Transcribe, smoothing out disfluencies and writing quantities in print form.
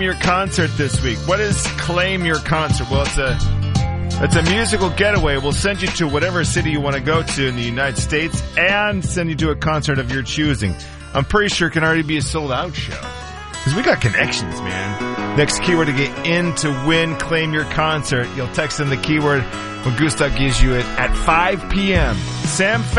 Your concert this week. What is Claim Your Concert? Well, it's a musical getaway. We'll send you to whatever city you want to go to in the United States and send you to a concert of your choosing. I'm pretty sure it can already be a sold-out show because we got connections, man. Next keyword to get in to win Claim Your Concert. You'll text in the keyword when Gustav gives you it at 5 p.m. Sam